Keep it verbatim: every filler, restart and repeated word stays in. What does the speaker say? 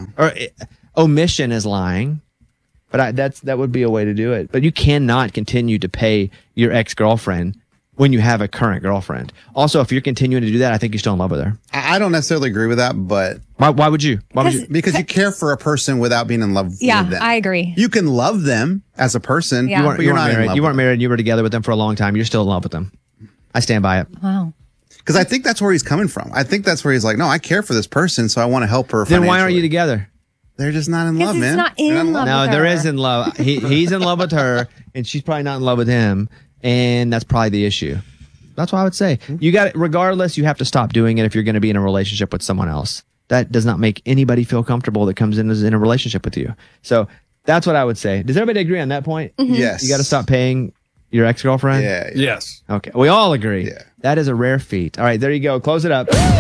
Yeah. Or uh, omission is lying. But I, that's that would be a way to do it. But you cannot continue to pay your ex-girlfriend when you have a current girlfriend. Also, if you're continuing to do that, I think you're still in love with her. I I don't necessarily agree with that, but Why, why would you? Why would you? because you care for a person without being in love Yeah, with them. I agree. You can love them as a person, Yeah. You weren't, but you you're weren't not in married. love You with weren't married. You were together with them for a long time. You're still in love with them. I stand by it. Wow. Because I think that's where he's coming from. I think that's where he's like, no, I care for this person, so I want to help her. Then why aren't financially. you together? They're just not in 'Cause love, he's man. not They're in love No, with there her. is in love. He he's in love with her, and she's probably not in love with him, and that's probably the issue. That's what I would say. You got regardless, you have to stop doing it if you're going to be in a relationship with someone else. That does not make anybody feel comfortable that comes in as in a relationship with you. So that's what I would say. Does everybody agree on that point? Yes. You got to stop paying your ex-girlfriend? Yeah. yeah. Yes. Okay. We all agree. Yeah. That is a rare feat. All right, there you go. Close it up.